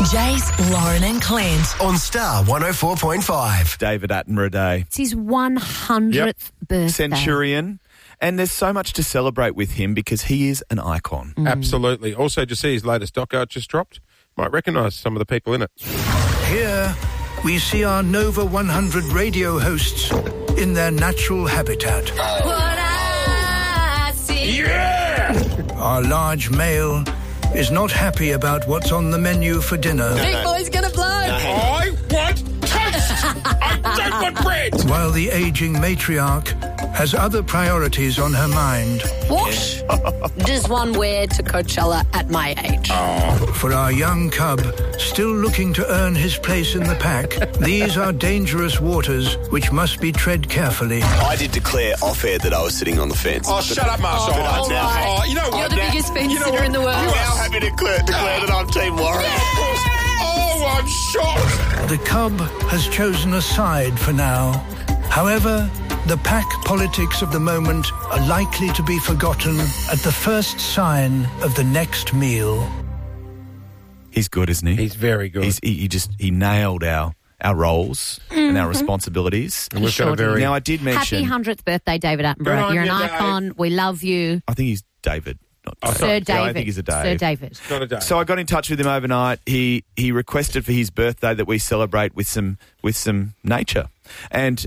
Jace, Lauren and Clint on Star 104.5. David Attenborough Day. It's his 100th birthday. Centurion. And there's so much to celebrate with him because he is an icon. Absolutely. Also, to see his latest doco just dropped, might recognise some of the people in it. Here, we see our Nova 100 radio hosts in their natural habitat. What I see. Yeah! Our large male is not happy about what's on the menu for dinner. Big boy's gonna blow. I want toast! I don't want bread! While the aging matriarch has other priorities on her mind. What does one wear to Coachella at my age? For our young cub, still looking to earn his place in the pack, these are dangerous waters which must be tread carefully. I did declare off-air that I was sitting on the fence. Oh, shut up, Marshall. all right. Oh, you know You're what? the biggest fence sitter in the world. I'm now happy to declare that I'm Team Warren. Oh, I'm shocked. The cub has chosen a side for now. However, the pack politics of the moment are likely to be forgotten at the first sign of the next meal. He's good, isn't he? He's very good. He nailed our roles and our responsibilities. And we've got a very... Now, I did mention... Happy 100th birthday, David Good Attenborough. on You're an you, icon. Dave. We love you. I think he's David. Not Dave. Sir David. Yeah, I think he's a Dave. Sir David. Not a day. So I got in touch with him overnight. He requested for his birthday that we celebrate with some nature. And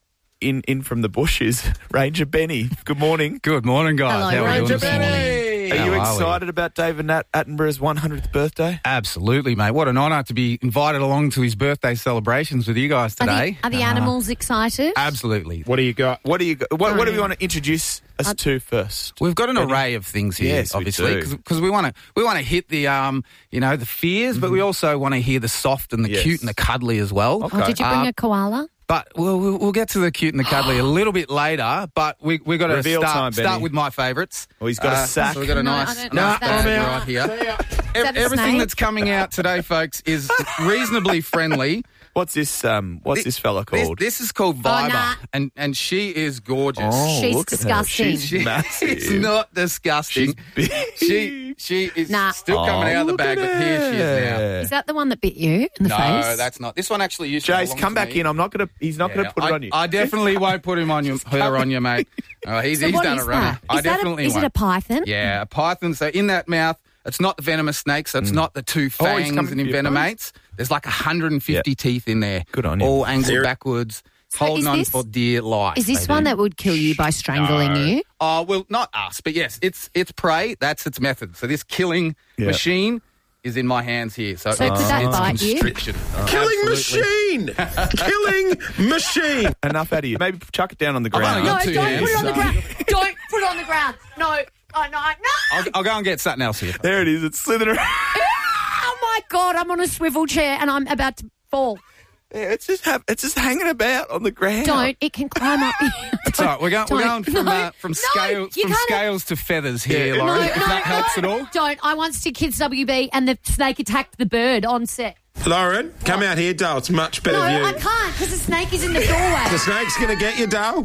in from the bush is Ranger Benny. Good morning. Good morning, guys. Hello, How are we Ranger doing this morning? Benny! Are you How are we? excited about David Attenborough's 100th birthday? Absolutely, mate. What an honour to be invited along to his birthday celebrations with you guys today. Are the animals excited? Absolutely. What do you got? What do you? What do we want to introduce us to first? We've got an array of things here, Yes, we obviously, do. because we want to hit the the fears, but we also want to hear the soft and the Yes. cute and the cuddly as well. Okay. Oh, did you bring a koala? But we'll get to the cute and the cuddly a little bit later. But we've got to Reveal time, start Benny. with my favourites. Oh, he's got a sack. So we've got a No, I nice don't know nice that. bag No. right here. that a Everything snake? that's coming out today, folks, is reasonably friendly. What's this? What's this fella called? This is called Viber, nah. and she is gorgeous. She's look at her. disgusting. She's massive. It's not disgusting. She's big. She is Nah. still coming out of the look bag, at but here she is now. her. Is that the one that bit you in the face? No, that's not. This one actually used to Jace, belong come to back me. in. I'm not gonna. He's not gonna put it on you. I definitely won't put him on you, her on you, mate. He's So what done is it right. that? I Is that definitely is it won't. a python? Yeah, a python. So in that mouth, it's not the venomous snake, so it's not the two he's fangs coming and for your envenomates. There's like 150 teeth in there. Good on you. All angled Zero. backwards, So holding is on this- for dear life. Is this they one do. that would kill you by strangling you? Oh, well, not us, but yes, it's prey. That's its method. So this killing Yeah. machine is in my hands here. So, So could that it's bite you? constriction. Killing Absolutely. machine! Killing machine! Enough out of you. Maybe chuck it down on the I've ground. only got No, two don't hands, put it on the so- ground. Don't put it on the ground. No. Oh, no. I'll go and get something else here. There it is. It's slithering around. Oh, my God. I'm on a swivel chair and I'm about to fall. Yeah, it's just hanging about on the ground. Don't. It can climb up. It's all right. We're going Don't. from No, scales you from can't- scales to feathers here, Yeah. Lauren. No, if that helps at all. Don't. I once did Kids WB and the snake attacked the bird on set. Lauren, come out here, Dale. It's much better No, view. I can't because the snake is in the doorway. The snake's going to get you, Dale.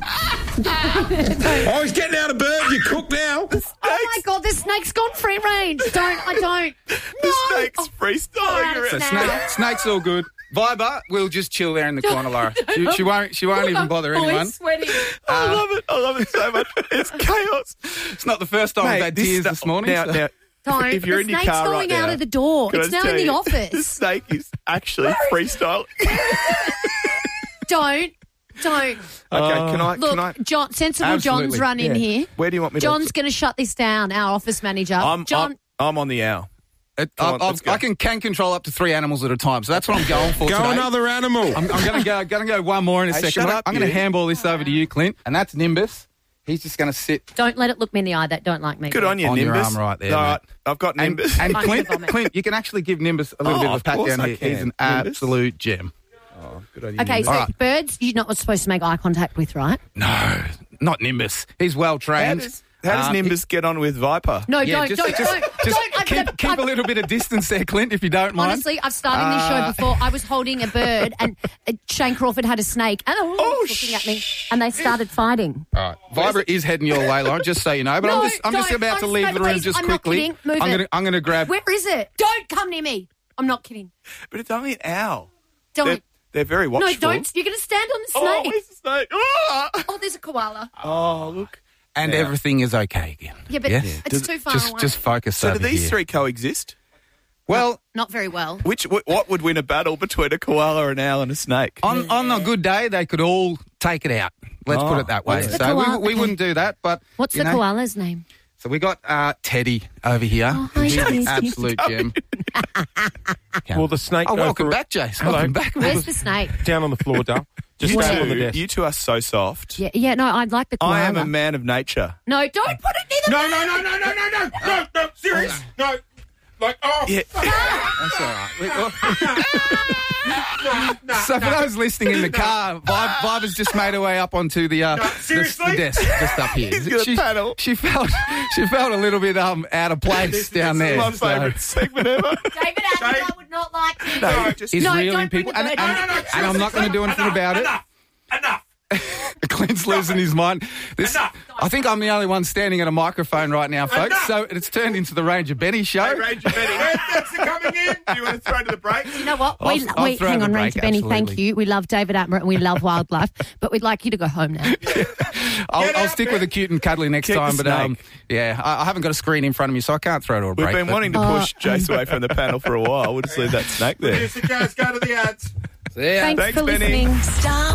Oh, he's getting out of bird. You're cooked now. Oh, my God. The snake's gone free range. I don't. The No. snake's Oh, freestyling alright, around. it's Snake's all good. Viber, we'll just chill there in the corner, Laura. She won't even bother Oh, anyone. he's sweating. I love it so much. It's chaos. It's not the first time Mate, I've had tears stuff- this morning. Now, so- now, Don't. if you're The in your snake's car going right out now, of the door. can I It's just now in tell the you, office. The snake is actually freestyling. Don't. Okay, Look, can I? John, sensible Absolutely. John's run in Yeah. here. Where do you want me John's to? going to shut this down, our office manager. John, I'm on the owl. Come on, let's go. I can control up to 3 animals at a time, so that's what I'm going for Go today. another animal. I'm going to go one more in a Hey, second. shut up, I'm going to you. handball this over to you, Clint, and that's Nimbus. He's just going to sit don't let it look me in the eye that don't like me. Good on you, on Nimbus. your arm right there, All mate. right, I've got and, Nimbus. and I'm Clint, gonna vomit. Clint, you can actually give Nimbus a little bit of a of pat course down I here. can. He's an Nimbus. absolute gem. Good on you, Okay, Nimbus. so All right. birds you're not supposed to make eye contact with, right? No, not Nimbus. He's well trained. How does Nimbus get on with Viper? No, Yeah, don't. keep a little bit of distance there, Clint, if you don't mind. Honestly, I've started this show before. I was holding a bird and Shane Crawford had a snake and looking at me and they started fighting. All right. Viber is heading your way, Lauren, just so you know. But No, I'm just don't. about to leave the room Please, just I'm not quickly. kidding. Move I'm it. gonna I'm gonna grab Where is it? Don't come near me. I'm not kidding. But it's only an owl. Don't. They're very watchful. No, don't. You're going to stand on the Oh, snake. where's the snake? Oh, Oh, there's a koala. oh look. And everything is okay again. Yeah, but it's too far away. Just focus So over do these here. three coexist? Well, Not very well. What would win a battle between a koala, an owl, and a snake? on a good day, they could all take it out. Let's put it that way. What's the So koala- we wouldn't do that, but What's you the know. koala's name? So we got Teddy over here. Oh, hi, He's Teddy. an absolute gem. Will the snake Oh, go welcome for back, Jace. Hello. Welcome back. Where's the snake? down on the floor, Dale? Just You stand on the two, desk. you two are so soft. Yeah, no, I'd like the koala. I am a man of nature. No, don't put it near the No, serious. No. Like, oh. Yeah. That's all right. So for those listening in the car, Vibe has just made her way up onto the seriously? desk just up here. He's gonna paddle. She felt a little bit out of place down there. My so- favourite segment ever. David Attenborough would not like it. No, just Is No, reeling don't bring people, the and, bird. and, No, and I'm not going to do anything about it. Enough. Clint's losing his mind. Enough. I think I'm the only one standing at a microphone right now, folks. Enough. So it's turned into the Ranger Benny show. Hey, Ranger Benny. That's coming in. Do you want to throw to the break? You know what? I'll throw hang the on, break, Ranger Benny. Thank absolutely. you. We love David Attenborough and we love wildlife, but we'd like you to go home now. I'll stick with the cute and cuddly next Kick the time. But snake. yeah, I haven't got a screen in front of me, so I can't throw to a We've break. been but- wanting to push Jace away from the panel for a while. We'll just leave that snake there. Guys, go to the ads. Yeah. Thanks Thanks, for Benny. listening. Star